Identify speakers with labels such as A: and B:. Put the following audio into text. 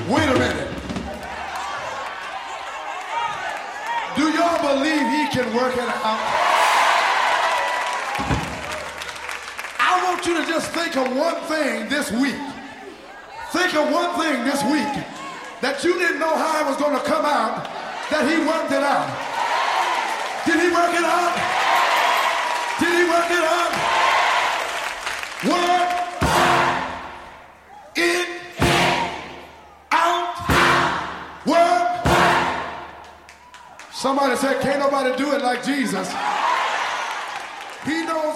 A: Wait a minute. Do y'all believe he can work it out? I want you to just think of one thing this week. Think of one thing this week that you didn't know how it was going to come out, that he worked it out. Did he work it out? Did he work it out? Work it out. Work. Somebody said, can't nobody do it like Jesus. He knows